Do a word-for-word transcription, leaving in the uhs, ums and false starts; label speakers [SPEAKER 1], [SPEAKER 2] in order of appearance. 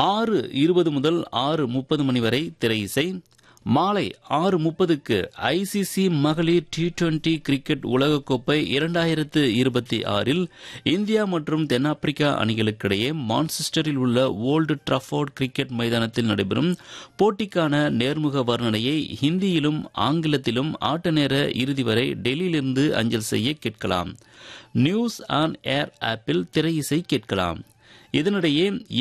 [SPEAKER 1] ஆறு இருபது முதல் ஆறு முப்பது மணி வரை திரை இசை. மாலை ஆறு முப்பதுக்கு ஐசிசி மகளிர் டி டுவெண்டி கிரிக்கெட் உலகக்கோப்பை இரண்டாயிரத்து இருபத்தி ஆறில் இந்தியா மற்றும் தென்னாப்பிரிக்கா அணிகளுக்கிடையே மான்செஸ்டரில் உள்ள ஓல்டு ட்ராஃபோர்ட் கிரிக்கெட் மைதானத்தில் நடைபெறும் போட்டிக்கான நேர்முக வர்ணனையை ஹிந்தியிலும் ஆங்கிலத்திலும் ஆட்ட நேர இறுதி வரை டெல்லியிலிருந்து அஞ்சல் செய்ய கேட்கலாம். நியூஸ் ஆன் ஏர் ஆப்பில் திரை இசை கேட்கலாம். இதனிடையே